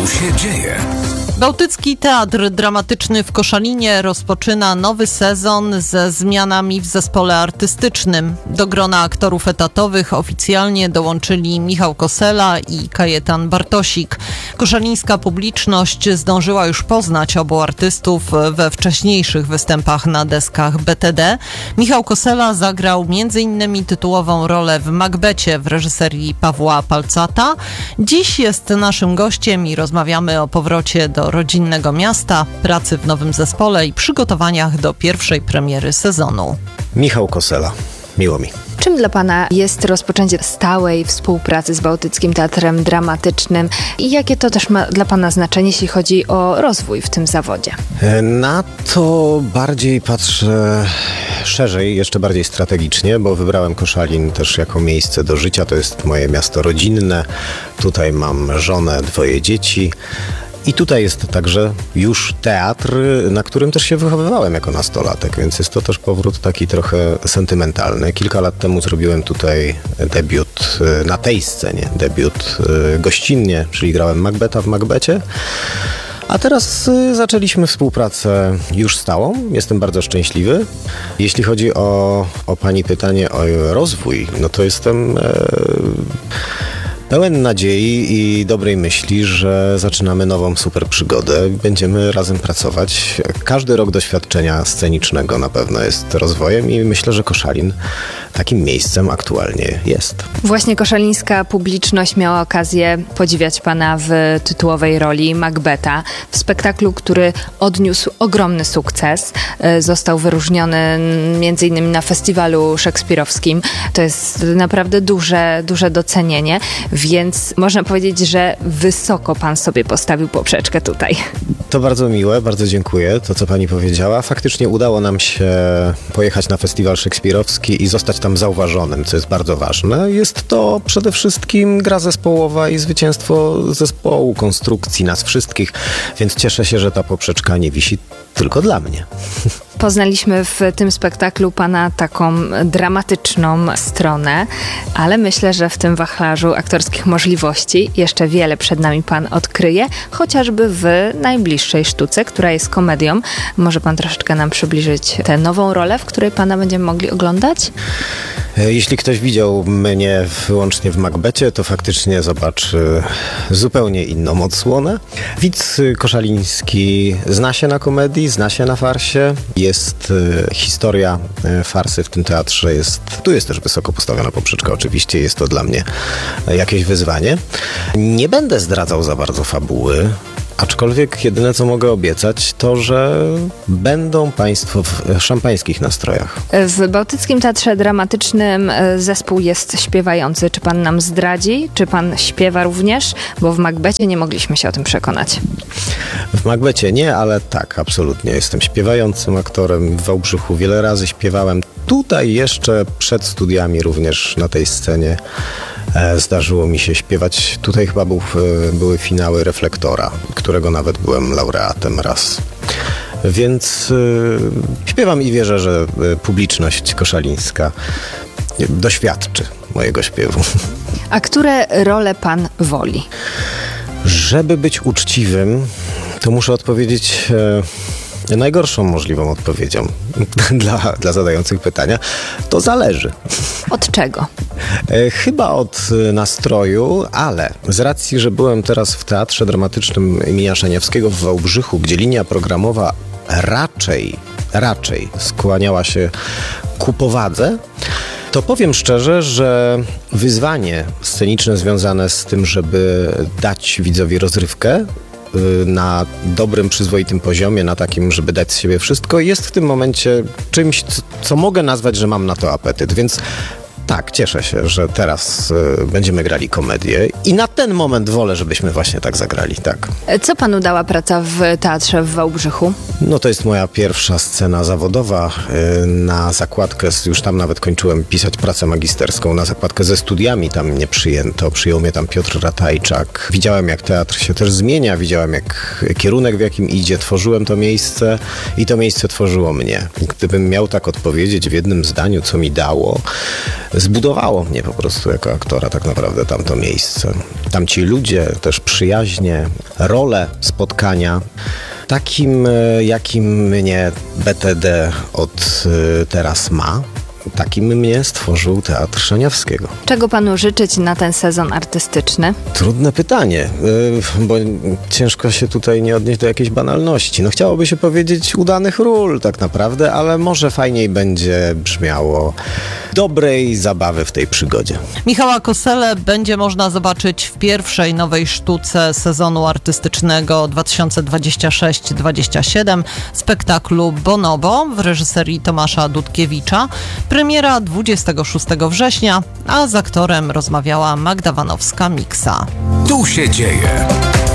się dzieje? Bałtycki Teatr Dramatyczny w Koszalinie rozpoczyna nowy sezon ze zmianami w zespole artystycznym. Do grona aktorów etatowych oficjalnie dołączyli Michał Kosela i Kajetan Bartosik. Koszalińska publiczność zdążyła już poznać obu artystów we wcześniejszych występach na deskach BTD. Michał Kosela zagrał m.in. tytułową rolę w Macbecie w reżyserii Pawła Palcata. Dziś jest naszym gościem i rozmawiamy o powrocie do rodzinnego miasta, pracy w nowym zespole i przygotowaniach do pierwszej premiery sezonu. Michał Kosela. Miło mi. Czym dla Pana jest rozpoczęcie stałej współpracy z Bałtyckim Teatrem Dramatycznym i jakie to też ma dla Pana znaczenie, jeśli chodzi o rozwój w tym zawodzie? Na to bardziej patrzę szerzej, jeszcze bardziej strategicznie, bo wybrałem Koszalin też jako miejsce do życia. To jest moje miasto rodzinne. Tutaj mam żonę, 2 dzieci. I tutaj jest także już teatr, na którym też się wychowywałem jako nastolatek, więc jest to też powrót taki trochę sentymentalny. Kilka lat temu zrobiłem tutaj debiut na tej scenie, debiut gościnnie, czyli grałem Macbeta w Macbecie. A teraz zaczęliśmy współpracę już stałą. Jestem bardzo szczęśliwy. Jeśli chodzi o Pani pytanie o rozwój, no to jestem pełen nadziei i dobrej myśli, że zaczynamy nową super przygodę. Będziemy razem pracować. Każdy rok doświadczenia scenicznego na pewno jest rozwojem i myślę, że Koszalin takim miejscem aktualnie jest. Właśnie koszalińska publiczność miała okazję podziwiać Pana w tytułowej roli Macbeta w spektaklu, który odniósł ogromny sukces. Został wyróżniony m.in. na festiwalu szekspirowskim. To jest naprawdę duże docenienie, więc można powiedzieć, że wysoko Pan sobie postawił poprzeczkę tutaj. To bardzo miłe, bardzo dziękuję, to co Pani powiedziała. Faktycznie udało nam się pojechać na festiwal szekspirowski i zostać tam zauważonym, co jest bardzo ważne. Jest to przede wszystkim gra zespołowa i zwycięstwo zespołu, konstrukcji nas wszystkich, więc cieszę się, że ta poprzeczka nie wisi tylko dla mnie. Poznaliśmy w tym spektaklu Pana taką dramatyczną stronę, ale myślę, że w tym wachlarzu aktorskich możliwości jeszcze wiele przed nami Pan odkryje, chociażby w najbliższej sztuce, która jest komedią. Może Pan troszeczkę nam przybliżyć tę nową rolę, w której Pana będziemy mogli oglądać? Jeśli ktoś widział mnie wyłącznie w Macbecie, to faktycznie zobaczy zupełnie inną odsłonę. Widz koszaliński zna się na komedii, zna się na farsie. Jest historia farsy w tym teatrze. Tu jest też wysoko postawiona poprzeczka. Oczywiście jest to dla mnie jakieś wyzwanie. Nie będę zdradzał za bardzo fabuły. Aczkolwiek jedyne, co mogę obiecać, to, że będą Państwo w szampańskich nastrojach. W Bałtyckim Teatrze Dramatycznym zespół jest śpiewający. Czy Pan nam zdradzi? Czy Pan śpiewa również? Bo w Macbecie nie mogliśmy się o tym przekonać. W Macbecie nie, ale tak, absolutnie. Jestem śpiewającym aktorem. W Wałbrzychu wiele razy śpiewałem. Tutaj jeszcze przed studiami również na tej scenie zdarzyło mi się śpiewać. Tutaj chyba były finały Reflektora, którego nawet byłem laureatem raz. Więc śpiewam i wierzę, że publiczność koszalińska doświadczy mojego śpiewu. A które role Pan woli? Żeby być uczciwym, to muszę odpowiedzieć najgorszą możliwą odpowiedzią dla zadających pytania. To zależy. Od czego? Chyba od nastroju, ale z racji, że byłem teraz w Teatrze Dramatycznym im. Szaniawskiego w Wałbrzychu, gdzie linia programowa raczej skłaniała się ku powadze, to powiem szczerze, że wyzwanie sceniczne związane z tym, żeby dać widzowi rozrywkę na dobrym, przyzwoitym poziomie, na takim, żeby dać z siebie wszystko, jest w tym momencie czymś, co mogę nazwać, że mam na to apetyt, więc tak, cieszę się, że teraz będziemy grali komedię i na ten moment wolę, żebyśmy właśnie tak zagrali, tak. Co Panu dała praca w teatrze w Wałbrzychu? No to jest moja pierwsza scena zawodowa. Na zakładkę, już tam nawet kończyłem pisać pracę magisterską, na zakładkę ze studiami tam mnie przyjęto, przyjął mnie tam Piotr Ratajczak. Widziałem, jak teatr się też zmienia, widziałem, jak kierunek, w jakim idzie, tworzyłem to miejsce i to miejsce tworzyło mnie. Gdybym miał tak odpowiedzieć w jednym zdaniu, co mi dało, zbudowało mnie po prostu jako aktora tak naprawdę tamto miejsce. Tamci ludzie, też przyjaźnie, role, spotkania. Takim, jakim mnie BTD od teraz ma, takim mnie stworzył Teatr Szaniawskiego. Czego panu życzyć na ten sezon artystyczny? Trudne pytanie, bo ciężko się tutaj nie odnieść do jakiejś banalności. No chciałoby się powiedzieć udanych ról tak naprawdę, ale może fajniej będzie brzmiało dobrej zabawy w tej przygodzie. Michała Koselę będzie można zobaczyć w pierwszej nowej sztuce sezonu artystycznego 2026-27, spektaklu Bonobo w reżyserii Tomasza Dudkiewicza. Premiera 26 września, a z aktorem rozmawiała Magda Wanowska-Miksa. Tu się dzieje.